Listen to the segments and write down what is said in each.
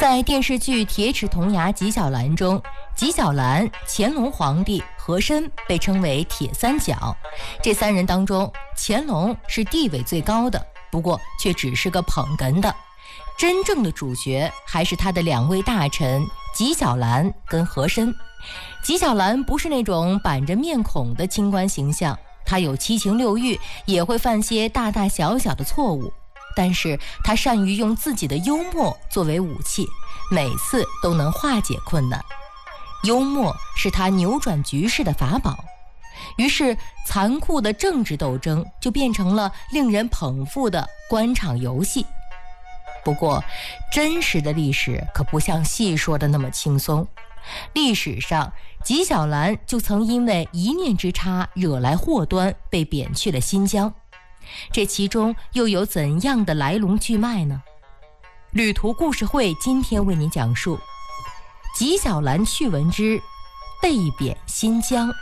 在电视剧《铁齿铜牙纪晓岚》中，纪晓岚、乾隆皇帝、和珅被称为铁三角。这三人当中，乾隆是地位最高的，不过却只是个捧哏的。真正的主角还是他的两位大臣纪晓岚跟和珅。纪晓岚不是那种板着面孔的清官形象，他有七情六欲，也会犯些大大小小的错误，但是他善于用自己的幽默作为武器，每次都能化解困难。幽默是他扭转局势的法宝，于是残酷的政治斗争就变成了令人捧腹的官场游戏。不过真实的历史可不像戏说的那么轻松，历史上纪晓岚就曾因为一念之差惹来祸端，被贬去了新疆。这其中又有怎样的来龙去脉呢？旅途故事会今天为你讲述纪晓岚趣闻之被贬新疆。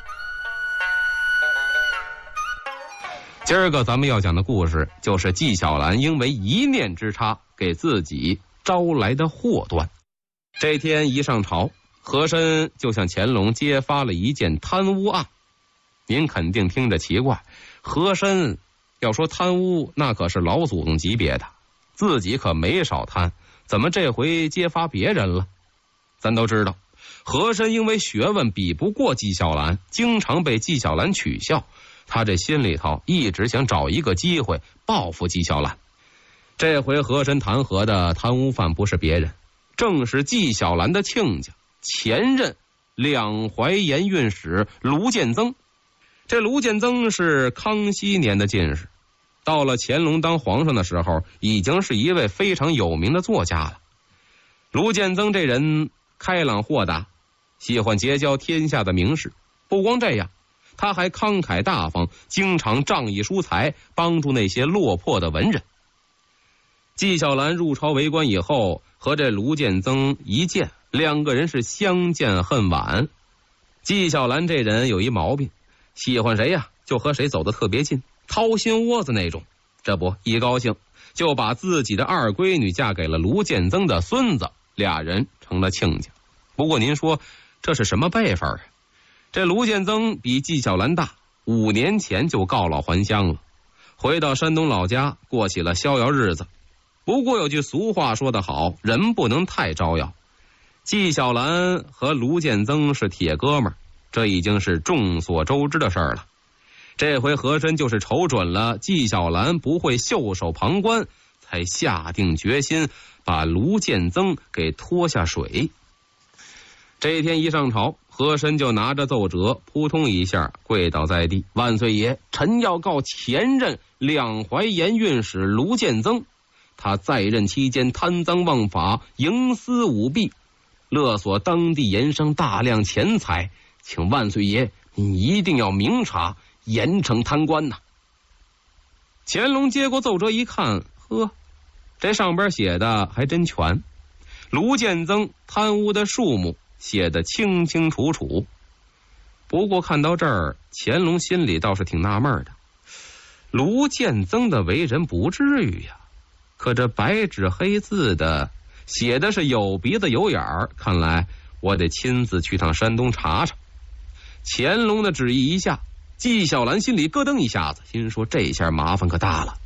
今儿个咱们要讲的故事就是纪晓岚因为一念之差给自己招来的祸端。这天一上朝，和珅就向乾隆揭发了一件贪污案。您肯定听着奇怪，和珅要说贪污，那可是老祖宗级别的，自己可没少贪，怎么这回揭发别人了？咱都知道，和珅因为学问比不过纪晓岚，经常被纪晓岚取笑，他这心里头一直想找一个机会报复纪晓岚。这回和珅弹劾的贪污犯不是别人，正是纪晓岚的亲家，前任两淮盐运使卢建增。这卢建增是康熙年的进士，到了乾隆当皇上的时候，已经是一位非常有名的作家了。卢建增这人开朗豁达，喜欢结交天下的名士。不光这样，他还慷慨大方，经常仗义疏财，帮助那些落魄的文人。纪晓岚入朝为官以后，和这卢建增一见，两个人是相见恨晚。纪晓岚这人有一毛病，喜欢谁呀，就和谁走得特别近，掏心窝子那种。这不一高兴，就把自己的二闺女嫁给了卢建增的孙子，俩人成了亲家。不过您说这是什么辈分啊？这卢建增比纪晓岚大，5年前就告老还乡了，回到山东老家过起了逍遥日子。不过有句俗话说得好，人不能太招摇。纪晓岚和卢建增是铁哥们儿，这已经是众所周知的事儿了。这回和珅就是瞅准了纪晓岚不会袖手旁观，才下定决心把卢建增给拖下水。这一天一上朝，和珅就拿着奏折扑通一下跪倒在地，万岁爷，臣要告前任两淮盐运使卢建增，他在任期间贪赃枉法，营私舞弊，勒索当地盐商大量钱财，请万岁爷您一定要明察，严惩贪官呐。乾隆接过奏折一看，呵，这上边写的还真全，卢建增贪污的数目写得清清楚楚。不过看到这儿，乾隆心里倒是挺纳闷的，卢建增的为人不至于呀，可这白纸黑字的写的是有鼻子有眼儿，看来我得亲自去趟山东查查。乾隆的旨意一下，纪晓岚心里咯噔一下子，心说这下麻烦可大了。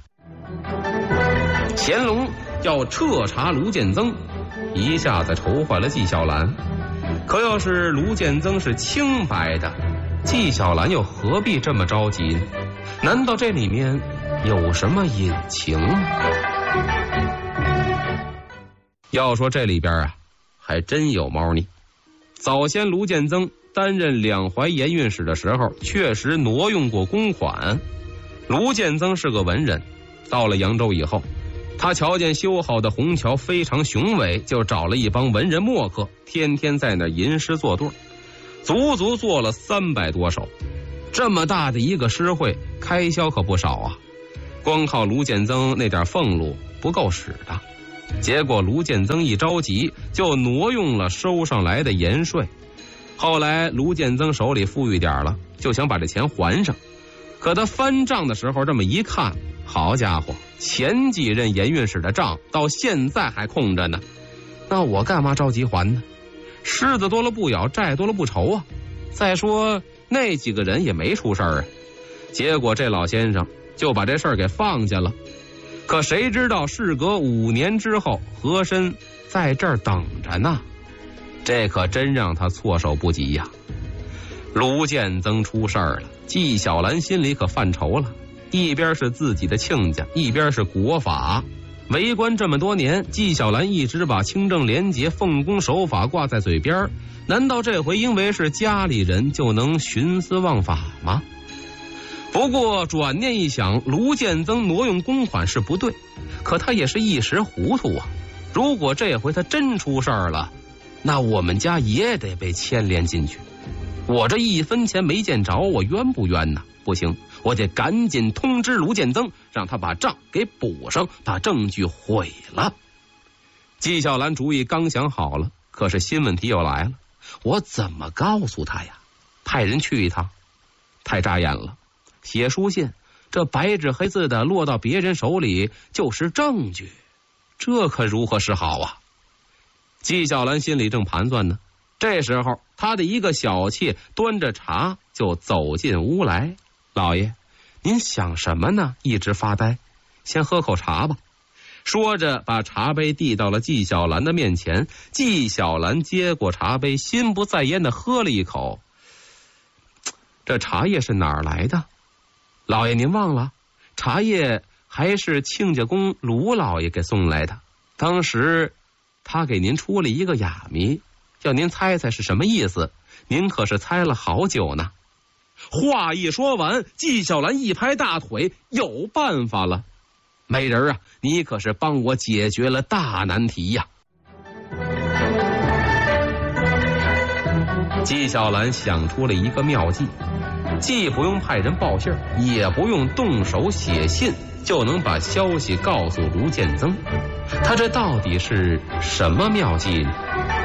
乾隆要彻查卢建增，一下子愁坏了纪晓岚。可要是卢建增是清白的，纪晓岚又何必这么着急呢？难道这里面有什么隐情吗？要说这里边啊，还真有猫腻。早先卢建增担任两淮盐运使的时候，确实挪用过公款。卢建增是个文人，到了扬州以后，他瞧见修好的虹桥非常雄伟，就找了一帮文人墨客，天天在那吟诗作对，足足做了300多首。这么大的一个诗会，开销可不少啊，光靠卢建增那点俸禄不够使的。结果卢建增一着急，就挪用了收上来的盐税。后来卢建增手里富裕点了，就想把这钱还上。可他翻账的时候这么一看，好家伙，前几任盐运使的账到现在还空着呢。 那我干嘛着急还呢？虱子多了不咬，债多了不愁啊。再说那几个人也没出事儿啊。结果这老先生就把这事儿给放下了。可谁知道事隔5年之后，和珅在这儿等着呢，这可真让他措手不及呀。卢建增出事儿了，纪晓岚心里可犯愁了。一边是自己的亲家，一边是国法。为官这么多年，纪晓岚一直把清正廉洁、奉公守法挂在嘴边，难道这回因为是家里人就能徇私枉法吗？不过转念一想，卢建增挪用公款是不对，可他也是一时糊涂啊。如果这回他真出事儿了，那我们家也得被牵连进去。我这1分钱没见着，我冤不冤呢？不行，我得赶紧通知卢建增，让他把账给补上，把证据毁了。纪晓岚主意刚想好了，可是新问题又来了，我怎么告诉他呀？派人去一趟，太扎眼了。写书信，这白纸黑字的落到别人手里就是证据，这可如何是好啊？纪晓岚心里正盘算呢，这时候他的一个小妾端着茶就走进屋来。老爷，您想什么呢？一直发呆，先喝口茶吧。说着把茶杯递到了纪晓岚的面前。纪晓岚接过茶杯，心不在焉地喝了一口。这茶叶是哪儿来的？老爷您忘了，茶叶还是亲家公卢老爷给送来的。当时他给您出了一个哑谜，叫您猜猜是什么意思，您可是猜了好久呢。话一说完，纪晓岚一拍大腿，有办法了。美人啊，你可是帮我解决了大难题呀。纪晓岚想出了一个妙计，既不用派人报信，也不用动手写信，就能把消息告诉卢建增。他这到底是什么妙计呢？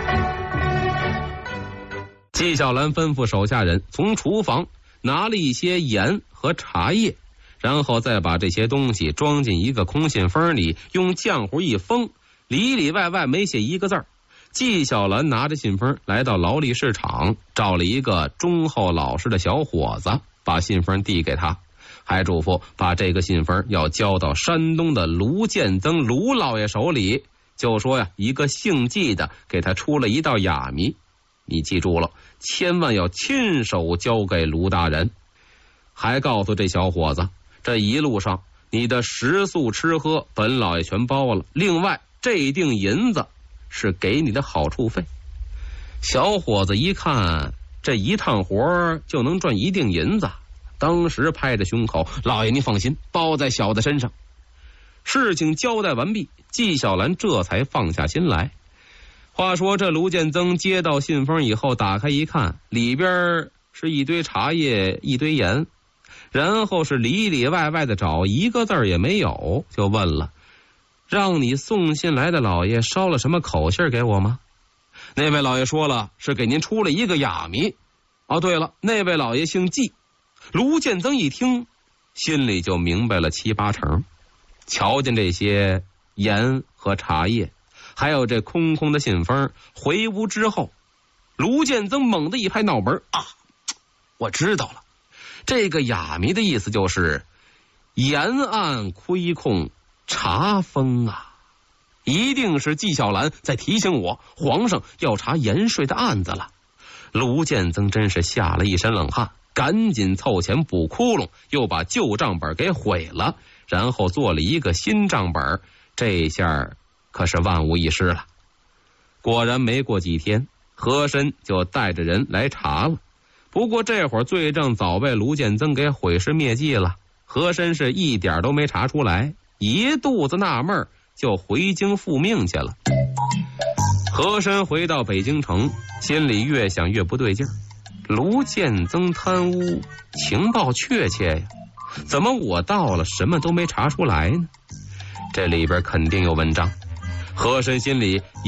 纪晓岚吩咐手下人从厨房拿了一些盐和茶叶，然后再把这些东西装进一个空信封里，用浆糊一封，里里外外没写一个字儿。纪晓岚拿着信封来到劳力市场，找了一个忠厚老实的小伙子，把信封递给他，还嘱咐把这个信封要交到山东的卢建增卢老爷手里，就说呀，一个姓纪的给他出了一道哑谜，你记住了，千万要亲手交给卢大人。还告诉这小伙子，这一路上你的食宿吃喝本老爷全包了，另外这一锭银子是给你的好处费。小伙子一看这一趟活就能赚1锭银子，当时拍着胸口，老爷您放心，包在小的身上。事情交代完毕，纪晓岚这才放下心来。话说这卢建增接到信封以后，打开一看，里边是一堆茶叶一堆盐，然后是里里外外的找，一个字儿也没有，就问了，让你送信来的老爷捎了什么口信给我吗？那位老爷说了，是给您出了一个哑谜。哦，对了，那位老爷姓纪。卢建增一听，心里就明白了7、8成。瞧见这些盐和茶叶，还有这空空的信封，回屋之后，卢建增猛地一拍脑门，啊，我知道了，这个哑谜的意思就是沿岸亏空查封啊，一定是纪晓岚在提醒我，皇上要查盐税的案子了。卢建增真是吓了一身冷汗，赶紧凑钱补窟窿，又把旧账本给毁了，然后做了一个新账本，这下可是万无一失了。果然没过几天，和珅就带着人来查了。不过这会儿罪证早被卢建增给毁尸灭迹了，和珅是一点都没查出来，一肚子纳闷，就回京复命去了。和珅回到北京城，心里越想越不对劲儿。卢建增贪污，情报确切呀，怎么我到了什么都没查出来呢？这里边肯定有文章。和珅心里